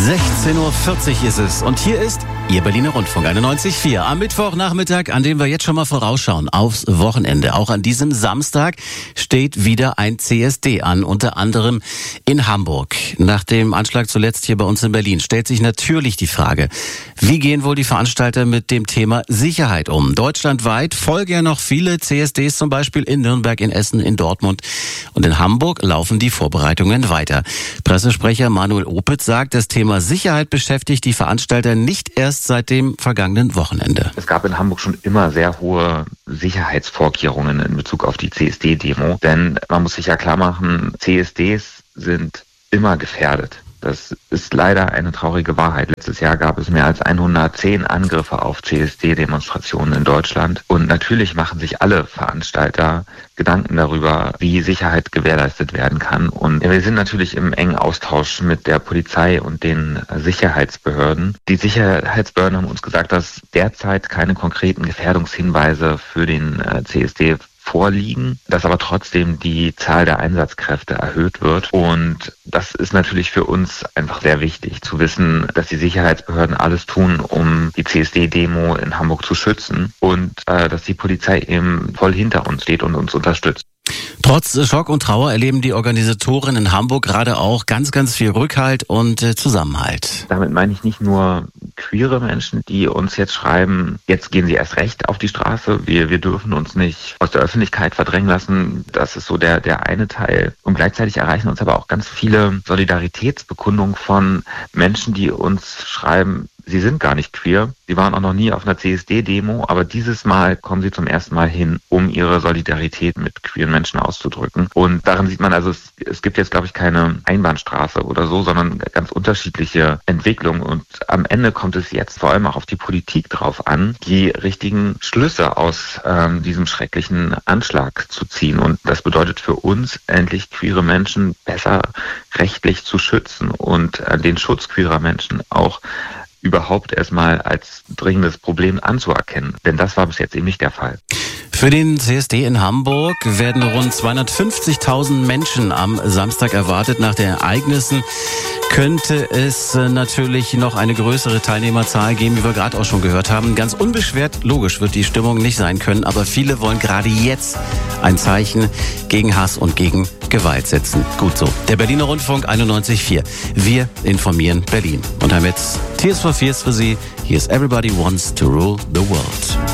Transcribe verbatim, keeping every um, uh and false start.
sechzehn Uhr vierzig ist es und hier ist Ihr Berliner Rundfunk einundneunzig Komma vier. Am Mittwochnachmittag, an dem wir jetzt schon mal vorausschauen aufs Wochenende. Auch an diesem Samstag steht wieder ein C S D an, unter anderem in Hamburg. Nach dem Anschlag zuletzt hier bei uns in Berlin stellt sich natürlich die Frage, wie gehen wohl die Veranstalter mit dem Thema Sicherheit um? Deutschlandweit folgen ja noch viele C S Ds, zum Beispiel in Nürnberg, in Essen, in Dortmund und in Hamburg laufen die Vorbereitungen weiter. Pressesprecher Manuel Opitz sagt, das Thema Sicherheit beschäftigt die Veranstalter nicht erst seit dem vergangenen Wochenende. Es gab in Hamburg schon immer sehr hohe Sicherheitsvorkehrungen in Bezug auf die C S D-Demo. Denn man muss sich ja klar machen, C S Ds sind immer gefährdet. Das ist leider eine traurige Wahrheit. Letztes Jahr gab es mehr als hundertzehn Angriffe auf C S D-Demonstrationen in Deutschland. Und natürlich machen sich alle Veranstalter Gedanken darüber, wie Sicherheit gewährleistet werden kann. Und wir sind natürlich im engen Austausch mit der Polizei und den Sicherheitsbehörden. Die Sicherheitsbehörden haben uns gesagt, dass derzeit keine konkreten Gefährdungshinweise für den C S D vorliegen, dass aber trotzdem die Zahl der Einsatzkräfte erhöht wird. Und das ist natürlich für uns einfach sehr wichtig, zu wissen, dass die Sicherheitsbehörden alles tun, um die C S D-Demo in Hamburg zu schützen und äh, dass die Polizei eben voll hinter uns steht und uns unterstützt. Trotz Schock und Trauer erleben die Organisatoren in Hamburg gerade auch ganz, ganz viel Rückhalt und äh, Zusammenhalt. Damit meine ich nicht nur queere Menschen, die uns jetzt schreiben, jetzt gehen sie erst recht auf die Straße, wir, wir dürfen uns nicht aus der Öffentlichkeit verdrängen lassen. Das ist so der, der eine Teil. Und gleichzeitig erreichen uns aber auch ganz viele Solidaritätsbekundungen von Menschen, die uns schreiben, sie sind gar nicht queer. Sie waren auch noch nie auf einer C S D-Demo, aber dieses Mal kommen sie zum ersten Mal hin, um ihre Solidarität mit queeren Menschen auszudrücken. Und daran sieht man also, es, es gibt jetzt, glaube ich, keine Einbahnstraße oder so, sondern ganz unterschiedliche Entwicklungen. Und am Ende kommt es jetzt vor allem auch auf die Politik drauf an, die richtigen Schlüsse aus ähm, diesem schrecklichen Anschlag zu ziehen. Und das bedeutet für uns, endlich queere Menschen besser rechtlich zu schützen und äh, den Schutz queerer Menschen auch überhaupt erstmal als dringendes Problem anzuerkennen. Denn das war bis jetzt eben nicht der Fall. Für den C S D in Hamburg werden rund zweihundertfünfzigtausend Menschen am Samstag erwartet. Nach den Ereignissen könnte es natürlich noch eine größere Teilnehmerzahl geben, wie wir gerade auch schon gehört haben. Ganz unbeschwert, logisch, wird die Stimmung nicht sein können, aber viele wollen gerade jetzt ein Zeichen gegen Hass und gegen Gewalt setzen. Gut so. Der Berliner Rundfunk einundneunzig Komma vier. Wir informieren Berlin. Und haben jetzt Tears for Fears für Sie. Hier ist Everybody Wants to Rule the World.